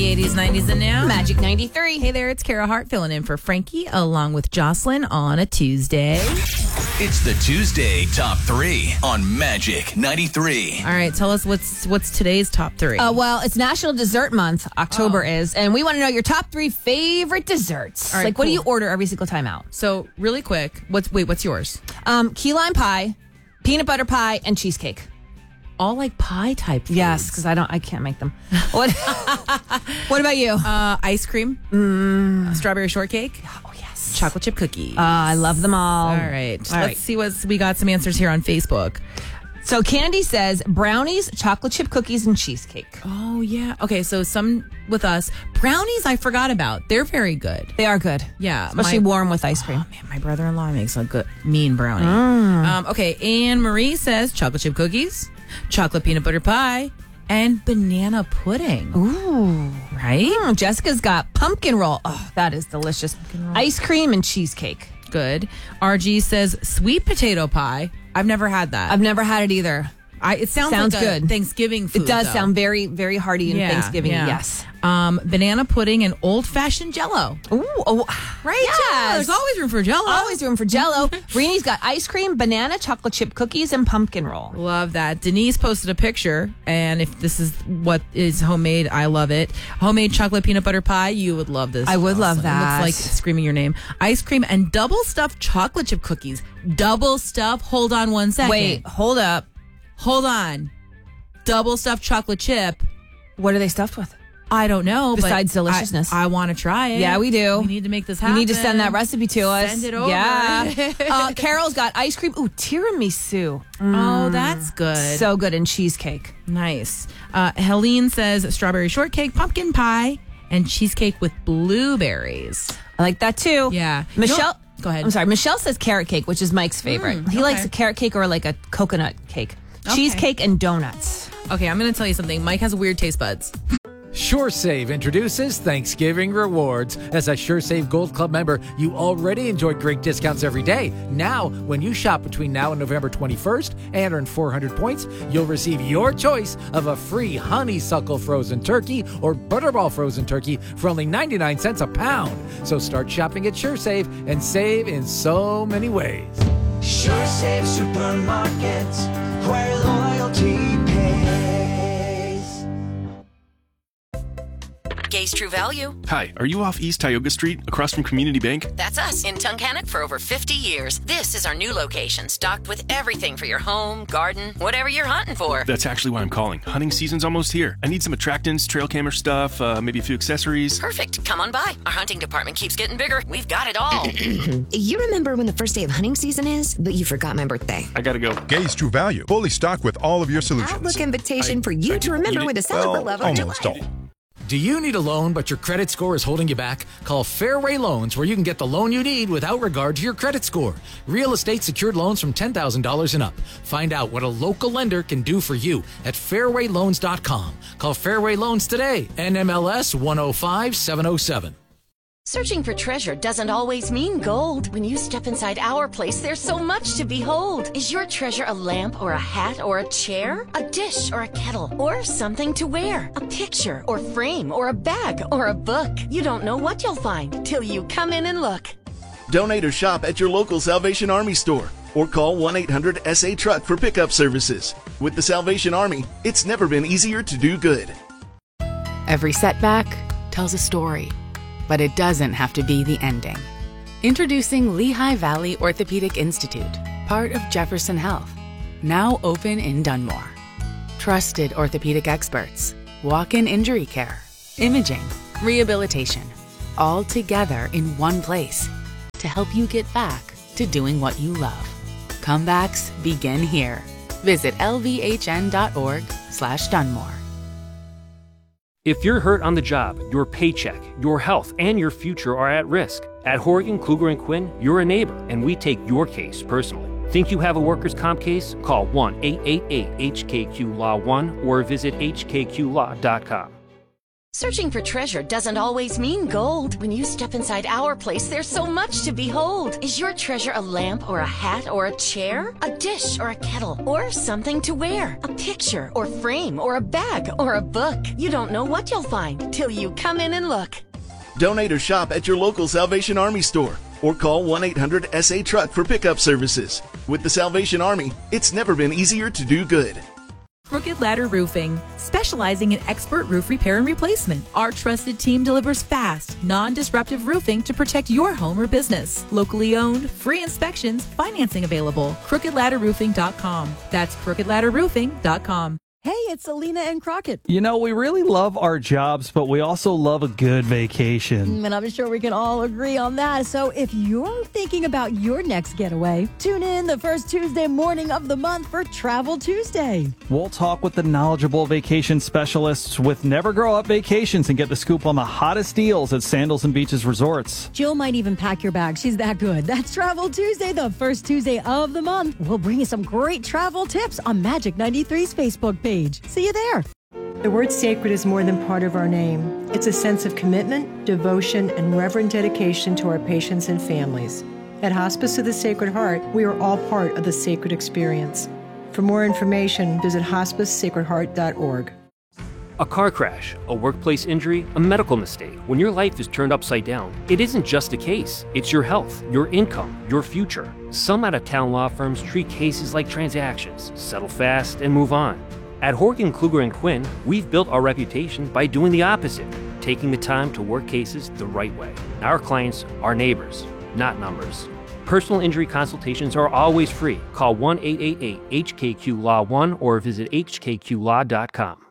the 80s, 90s, and now. Magic 93. Hey there, it's Kara Hart filling in for Frankie along with Jocelyn on a Tuesday. It's the Tuesday Top 3 on Magic 93. All right, tell us what's today's top 3. Well, it's National Dessert Month. October is, and we want to know your top 3 favorite desserts. All right, what do cool. you order every single time out? So, really quick, what's yours? Key lime pie, peanut butter pie, and cheesecake. All like pie type foods. Yes, because I can't make them. What? What about you? Ice cream, strawberry shortcake, Oh yes, chocolate chip cookies. I love them all. All right, let's see we got some answers here on Facebook. So Candy says brownies, chocolate chip cookies, and cheesecake. Oh yeah. Okay, so some with us brownies I forgot about. They're very good. They are good. Yeah, especially warm with ice cream. Oh man, my brother-in-law makes a good mean brownie. Okay, Anne Marie says chocolate chip cookies, chocolate peanut butter pie, and banana pudding. Ooh, Right? Jessica's got pumpkin roll. Oh, that is delicious. Ice cream and cheesecake. Good. RG says sweet potato pie. I've never had that. I've never had it either. It sounds like a good. Thanksgiving food. It does though. sound very, very hearty in Thanksgiving. Yeah. Yes. Banana pudding and old-fashioned Jello. Ooh, oh, Right? Yes. Yeah, there's always room for Jello. always room for Jello. Reenie's got ice cream, banana, chocolate chip cookies, and pumpkin roll. Love that. Denise posted a picture, and if this is what is homemade, I love it. Homemade chocolate peanut butter pie, you would love this. I would love that. It looks like screaming your name. Ice cream and double stuffed chocolate chip cookies. Double stuff. Hold on one second. Wait, hold up. Hold on. Double stuffed chocolate chip. What are they stuffed with? I don't know. Besides but deliciousness. I want to try it. Yeah, we do. We need to make this You happen. need to send that recipe to us. Send it over. Yeah. Carol's got ice cream. Ooh, tiramisu. Oh, that's good. So good. And cheesecake. Nice. Helene says strawberry shortcake, pumpkin pie, and cheesecake with blueberries. I like that too. Yeah. Michelle. Go ahead. I'm sorry. Michelle says carrot cake, which is Mike's favorite. He likes a carrot cake or like a coconut cake. Cheesecake and donuts. Okay, I'm going to tell you something. Mike has weird taste buds. SureSave introduces Thanksgiving Rewards. As a SureSave Gold Club member, you already enjoy great discounts every day. Now, when you shop between now and November 21st and earn 400 points, you'll receive your choice of a free honeysuckle frozen turkey or butterball frozen turkey for only 99 cents a pound. So start shopping at SureSave and save in so many ways. SureSave Supermarkets, where loyalty pays. Gay's True Value. Hi, are you off East Tioga Street, across from Community Bank? That's us in Tunkhannock for over 50 years. This is our new location, stocked with everything for your home, garden, whatever you're hunting for. That's actually why I'm calling. Hunting season's almost here. I need some attractants, trail camera stuff, maybe a few accessories. Perfect. Come on by. Our hunting department keeps getting bigger. We've got it all. You remember when the first day of hunting season is, but you forgot my birthday. I gotta go. Gay's True Value, fully stocked with all of your solutions. Outlook invitation for you to remember when to celebrate love of your almost life. all. Do you need a loan, but your credit score is holding you back? Call Fairway Loans, where you can get the loan you need without regard to your credit score. Real estate secured loans from $10,000 and up. Find out what a local lender can do for you at fairwayloans.com. Call Fairway Loans today. NMLS 105707. Searching for treasure doesn't always mean gold. When you step inside our place, there's so much to behold. Is your treasure a lamp or a hat or a chair? A dish or a kettle? Or something to wear? A picture or frame or a bag or a book? You don't know what you'll find till you come in and look. Donate or shop at your local Salvation Army store or call 1-800-SA-TRUCK for pickup services. With the Salvation Army, it's never been easier to do good. Every setback tells a story, but it doesn't have to be the ending. Introducing Lehigh Valley Orthopedic Institute, part of Jefferson Health, now open in Dunmore. Trusted orthopedic experts, walk-in injury care, imaging, rehabilitation, all together in one place to help you get back to doing what you love. Comebacks begin here. Visit lvhn.org/Dunmore. If you're hurt on the job, your paycheck, your health, and your future are at risk. At Horgan, Kluger & Quinn, you're a neighbor, and we take your case personally. Think you have a workers' comp case? Call 1-888-HKQ-LAW-1 or visit hkqlaw.com. Searching for treasure doesn't always mean gold. When you step inside our place, there's so much to behold. Is your treasure a lamp or a hat or a chair? A dish or a kettle or something to wear? A picture or frame or a bag or a book? You don't know what you'll find till you come in and look. Donate or shop at your local Salvation Army store or call 1-800-SA-TRUCK for pickup services. With the Salvation Army, it's never been easier to do good. Crooked Ladder Roofing, specializing in expert roof repair and replacement. Our trusted team delivers fast, non-disruptive roofing to protect your home or business. Locally owned, free inspections, financing available. CrookedLadderRoofing.com. That's CrookedLadderRoofing.com. Hey, it's Alina and Crockett. You know, we really love our jobs, but we also love a good vacation. And I'm sure we can all agree on that. So if you're thinking about your next getaway, tune in the first Tuesday morning of the month for Travel Tuesday. We'll talk with the knowledgeable vacation specialists with Never Grow Up Vacations and get the scoop on the hottest deals at Sandals and Beaches Resorts. Jill might even pack your bag. She's that good. That's Travel Tuesday, the first Tuesday of the month. We'll bring you some great travel tips on Magic 93's Facebook page. See you there. The word sacred is more than part of our name. It's a sense of commitment, devotion, and reverent dedication to our patients and families. At Hospice of the Sacred Heart, we are all part of the sacred experience. For more information, visit hospicesacredheart.org. A car crash, a workplace injury, a medical mistake. When your life is turned upside down, it isn't just a case. It's your health, your income, your future. Some out-of-town law firms treat cases like transactions, settle fast, and move on. At Horgan, Kluger & Quinn, we've built our reputation by doing the opposite, taking the time to work cases the right way. Our clients are neighbors, not numbers. Personal injury consultations are always free. Call 1-888-HKQ-LAW1 or visit hkqlaw.com.